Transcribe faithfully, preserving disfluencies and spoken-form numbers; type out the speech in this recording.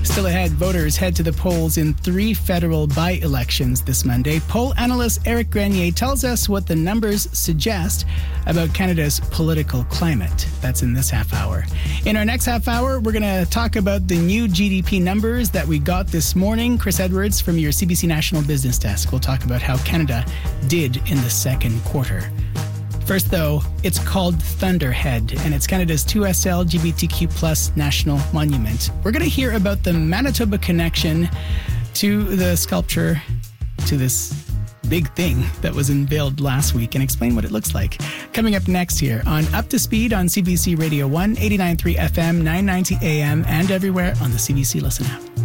still ahead. Voters head to the polls in three federal by-elections this Monday. Poll analyst Eric Grenier tells us what the numbers suggest about Canada's political climate. That's in this half hour. In our next half hour, we're going to talk about the new G D P numbers that we got this morning. Chris Edwards from your C B C National Business Desk will talk about how Canada did in the second quarter. First, though, it's called Thunderhead, and it's Canada's two S L G B T Q plus national monument. We're going to hear about the Manitoba connection to the sculpture, to this big thing that was unveiled last week, and explain what it looks like. Coming up next here on Up to Speed on C B C Radio one, eighty-nine point three F M, nine ninety A M, and everywhere on the C B C Listen app.